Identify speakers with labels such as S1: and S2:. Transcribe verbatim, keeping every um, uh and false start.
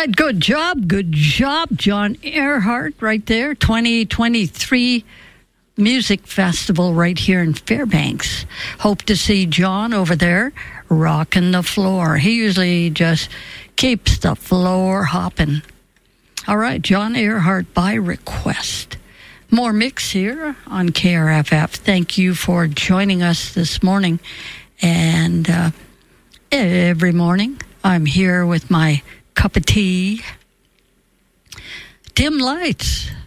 S1: right, good job, good job, John Earhart, right there. twenty twenty-three Music Festival right here in Fairbanks. Hope to see John over there rocking the floor. He usually just keeps the floor hopping. All right, John Earhart by request. More mix here on K R F F. Thank you for joining us this morning. And uh, every morning, I'm here with my cup of tea. Dim lights.